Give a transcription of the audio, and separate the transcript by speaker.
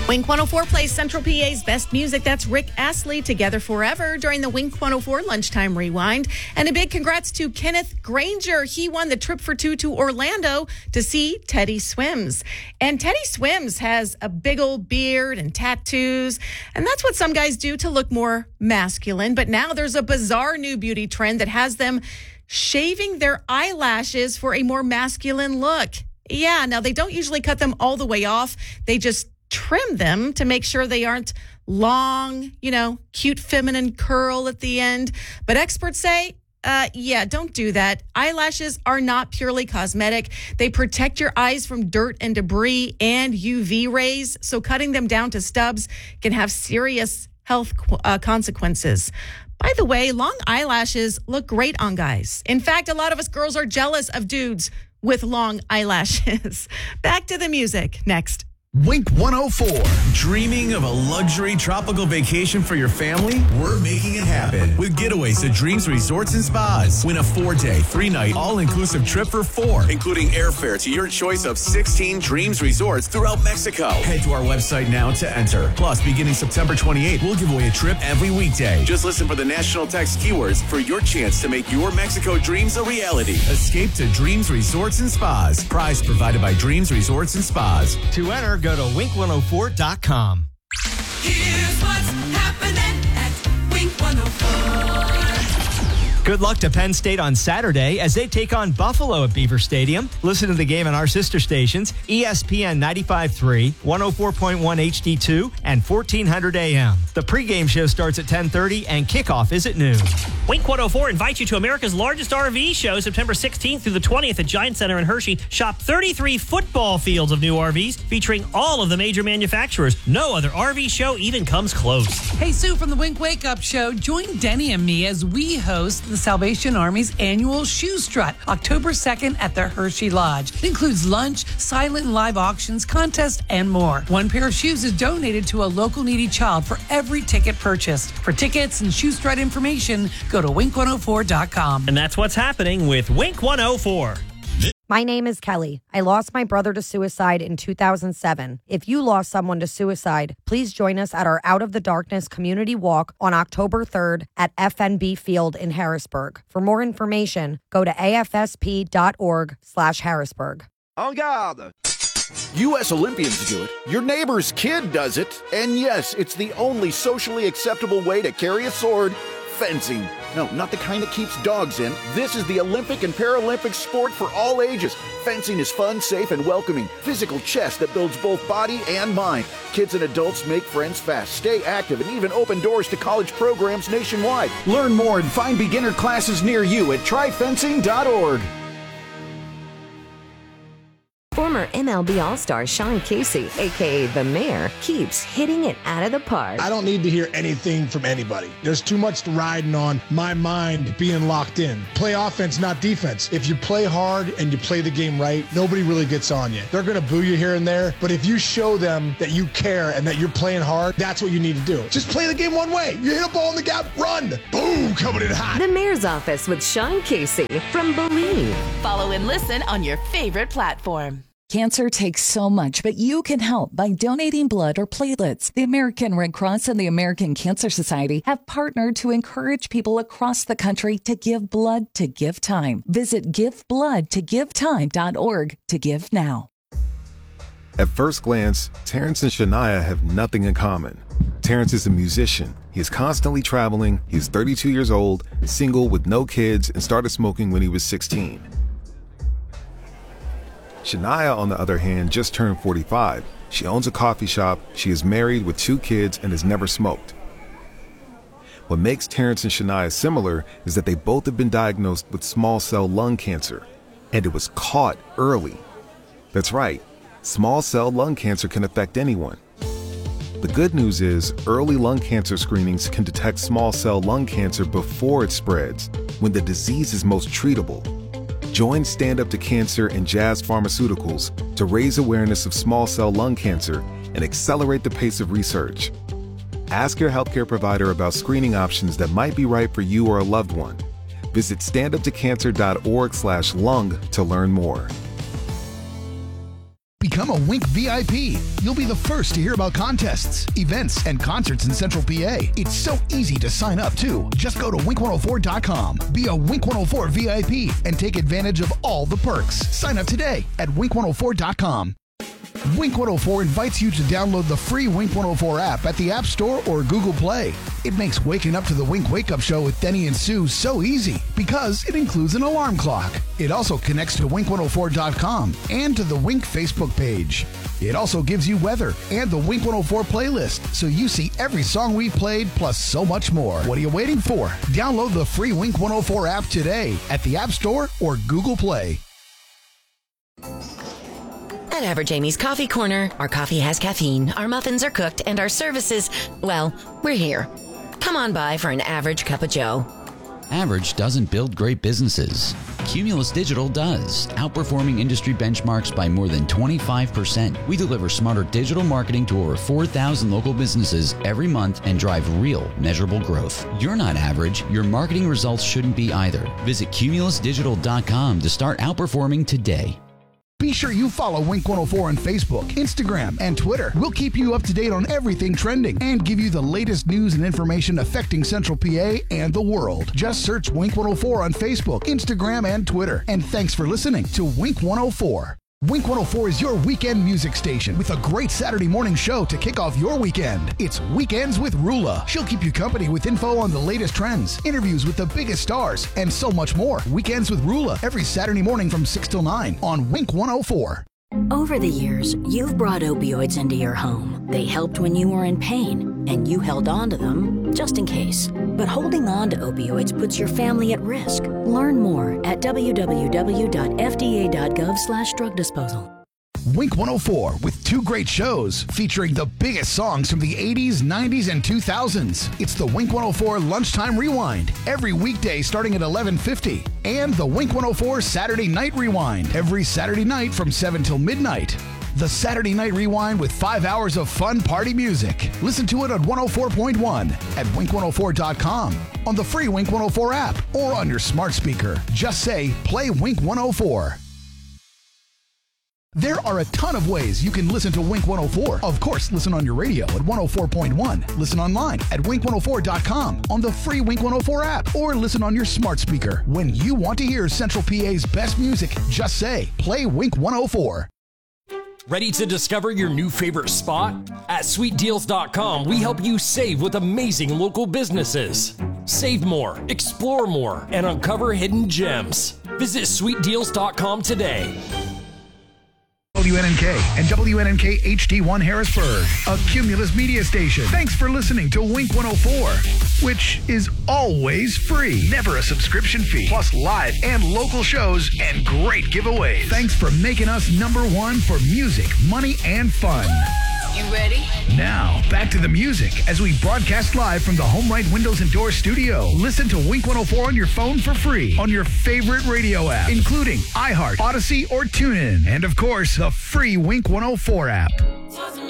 Speaker 1: Wink 104 plays Central PA's best music. That's Rick Astley, Together Forever, during the Wink 104 Lunchtime Rewind. And a big congrats to Kenneth Granger. He won the trip for two to Orlando to see Teddy Swims. And Teddy Swims has a big old beard and tattoos. And that's what some guys do to look more masculine. But now there's a bizarre new beauty trend that has them shaving their eyelashes for a more masculine look. Yeah, now they don't usually cut them all the way off. They just trim them to make sure they aren't long, cute feminine curl at the end. But experts say, don't do that. Eyelashes are not purely cosmetic. They protect your eyes from dirt and debris and UV rays. So cutting them down to stubs can have serious health consequences. By the way, long eyelashes look great on guys. In fact, a lot of us girls are jealous of dudes with long eyelashes. Back to the music next.
Speaker 2: Wink 104.
Speaker 3: Dreaming of a luxury tropical vacation for your family? We're making it happen with getaways to Dreams Resorts and Spas. Win a 4-day, 3-night, all-inclusive trip for 4, including airfare to your choice of 16 Dreams Resorts throughout Mexico. Head to our website now to enter. Plus, beginning September 28th, we'll give away a trip every weekday. Just listen for the national text keywords for your chance to make your Mexico dreams a reality. Escape to Dreams Resorts and Spas. Prize provided by Dreams Resorts and Spas.
Speaker 4: To enter, go to wink104.com.
Speaker 5: Here's what's happening at Wink 104.
Speaker 4: Good luck to Penn State on Saturday as they take on Buffalo at Beaver Stadium. Listen to the game on our sister stations, ESPN 95.3, 104.1 HD2, and 1400 AM. The pregame show starts at 10:30 and kickoff is at noon.
Speaker 6: Wink 104 invites you to America's largest RV show, September 16th through the 20th at Giant Center in Hershey. Shop 33 football fields of new RVs featuring all of the major manufacturers. No other RV show even comes close.
Speaker 7: Hey, Sue from the Wink Wake Up Show. Join Denny and me as we host the Salvation Army's annual Shoe Strut, October 2nd at the Hershey Lodge. It includes lunch, silent and live auctions, contests, and more. One pair of shoes is donated to a local needy child for every ticket purchased. For tickets and Shoe Strut information, go to wink104.com.
Speaker 6: And that's what's happening with Wink 104.
Speaker 8: My name is Kelly. I lost my brother to suicide in 2007. If you lost someone to suicide, please join us at our Out of the Darkness community walk on October 3rd at FNB Field in Harrisburg. For more information, go to afsp.org/Harrisburg.
Speaker 2: En garde! U.S. Olympians do it. Your neighbor's kid does it. And yes, it's the only socially acceptable way to carry a sword. Fencing. No, not the kind that keeps dogs in. This is the Olympic and Paralympic sport for all ages. Fencing is fun, safe, and welcoming. Physical chess that builds both body and mind. Kids and adults make friends fast, stay active, and even open doors to college programs nationwide. Learn more and find beginner classes near you at tryfencing.org.
Speaker 9: Former MLB All-Star Sean Casey, a.k.a. The Mayor, keeps hitting it out of the park.
Speaker 10: I don't need to hear anything from anybody. There's too much riding on my mind being locked in. Play offense, not defense. If you play hard and you play the game right, nobody really gets on you. They're going to boo you here and there, but if you show them that you care and that you're playing hard, that's what you need to do. Just play the game one way. You hit a ball in the gap, run. Boom, coming in hot.
Speaker 9: The Mayor's Office with Sean Casey from Believe.
Speaker 5: Follow and listen on your favorite platform.
Speaker 11: Cancer takes so much, but you can help by donating blood or platelets. The American Red Cross and the American Cancer Society have partnered to encourage people across the country to give blood to give time. Visit givebloodtogivetime.org to give now.
Speaker 12: At first glance, Terrence and Shania have nothing in common. Terrence is a musician. He is constantly traveling. He is 32 years old, single with no kids, and started smoking when he was 16. Shania, on the other hand, just turned 45. She owns a coffee shop, she is married with 2 kids, and has never smoked. What makes Terrence and Shania similar is that they both have been diagnosed with small cell lung cancer, and it was caught early. That's right, small cell lung cancer can affect anyone. The good news is early lung cancer screenings can detect small cell lung cancer before it spreads, when the disease is most treatable. Join Stand Up to Cancer and Jazz Pharmaceuticals to raise awareness of small cell lung cancer and accelerate the pace of research. Ask your healthcare provider about screening options that might be right for you or a loved one. Visit standuptocancer.org/lung to learn more.
Speaker 13: Become a Wink VIP. You'll be the first to hear about contests, events, and concerts in Central PA. It's so easy to sign up, too. Just go to wink104.com. Be a Wink 104 VIP and take advantage of all the perks. Sign up today at wink104.com. Wink 104 invites you to download the free Wink 104 app at the App Store or Google Play. It makes waking up to the Wink Wake Up Show with Denny and Sue so easy because it includes an alarm clock. It also connects to wink104.com and to the Wink Facebook page. It also gives you weather and the Wink 104 playlist, so you see every song we've played plus so much more. What are you waiting for? Download the free Wink 104 app today at the App Store or Google Play.
Speaker 14: At Average Amy's Coffee Corner, our coffee has caffeine, our muffins are cooked, and our services, well, we're here. Come on by for an average cup of joe.
Speaker 15: Average doesn't build great businesses. Cumulus Digital does, outperforming industry benchmarks by more than 25%. We deliver smarter digital marketing to over 4,000 local businesses every month and drive real, measurable growth. You're not average. Your marketing results shouldn't be either. Visit cumulusdigital.com to start outperforming today.
Speaker 13: Be sure you follow Wink 104 on Facebook, Instagram, and Twitter. We'll keep you up to date on everything trending and give you the latest news and information affecting Central PA and the world. Just search Wink 104 on Facebook, Instagram, and Twitter. And thanks for listening to Wink 104. Wink 104 is your weekend music station with a great Saturday morning show to kick off your weekend. It's Weekends with Rula. She'll keep you company with info on the latest trends, interviews with the biggest stars, and so much more. Weekends with Rula every Saturday morning from 6 till 9 on Wink 104.
Speaker 16: Over the years, you've brought opioids into your home. They helped when you were in pain, and you held on to them just in case. But holding on to opioids puts your family at risk. Learn more at www.fda.gov/drug disposal.
Speaker 13: Wink 104 with two great shows featuring the biggest songs from the 80s, 90s, and 2000s. It's the Wink 104 Lunchtime Rewind every weekday starting at 11:50 and the Wink 104 Saturday Night Rewind every Saturday night from 7 till midnight. The Saturday Night Rewind with 5 hours of fun party music. Listen to it on 104.1 at wink104.com, on the free Wink 104 app, or on your smart speaker. Just say, play Wink 104. There are a ton of ways you can listen to Wink 104. Of course, listen on your radio at 104.1. Listen online at wink104.com, on the free Wink 104 app, or listen on your smart speaker. When you want to hear Central PA's best music, just say, play Wink 104.
Speaker 17: Ready to discover your new favorite spot? At sweetdeals.com, we help you save with amazing local businesses. Save more, explore more, and uncover hidden gems. Visit sweetdeals.com today.
Speaker 13: WNNK and WNNK HD1 Harrisburg, a Cumulus media station. Thanks for listening to Wink 104, which is always free. Never a subscription fee. Plus live and local shows and great giveaways. Thanks for making us #1 for music, money, and fun.
Speaker 5: You ready?
Speaker 13: Now, back to the music as we broadcast live from the HomeRight Windows and Doors studio. Listen to Wink 104 on your phone for free on your favorite radio app, including iHeart, Odyssey, or TuneIn. And of course, the free Wink 104 app.